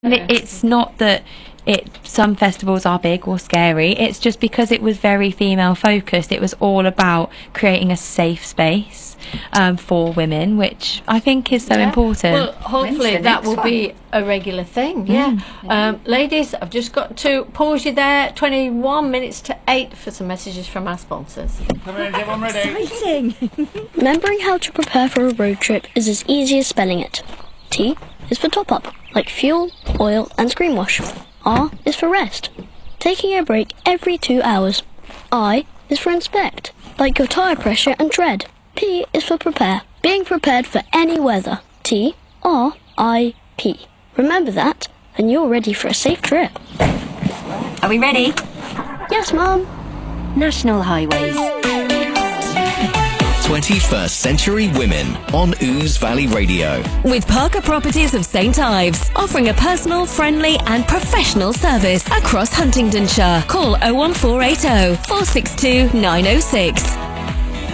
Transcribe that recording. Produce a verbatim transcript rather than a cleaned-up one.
And it, it's not that it some festivals are big or scary, it's just because it was very female focused. It was all about creating a safe space um, for women, which I think is so yeah. important. Well, hopefully that will one? be a regular thing. Yeah, mm. um, ladies, I've just got to pause you there. twenty-one minutes to eight for some messages from our sponsors. Come in, everyone ready? Exciting. Remembering how to prepare for a road trip is as easy as spelling it. T is for top up, like fuel, oil and screen wash. R is for rest, taking a break every two hours. I is for inspect, like your tyre pressure and tread. P is for prepare, being prepared for any weather. T, R, I, P. Remember that, and you're ready for a safe trip. Are we ready? Yes, Mum. National Highways. twenty-first Century Women on Ouse Valley Radio. With Parker Properties of St Ives, offering a personal, friendly and professional service across Huntingdonshire. Call oh one four eight oh, four six two, nine oh six.